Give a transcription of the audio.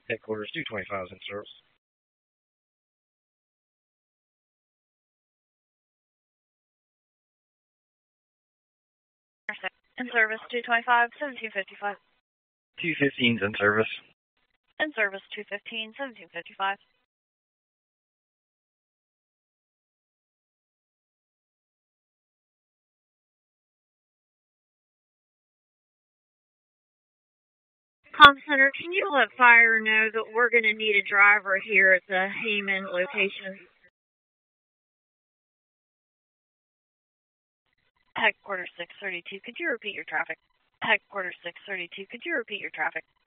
Headquarters 225 is in service. In service 225, 1755. 215 is in service. In service 215, 1755. Comm Center, can you let fire know that we're going to need a driver here at the Heyman location? Headquarters 632, could you repeat your traffic? Headquarters 632, could you repeat your traffic?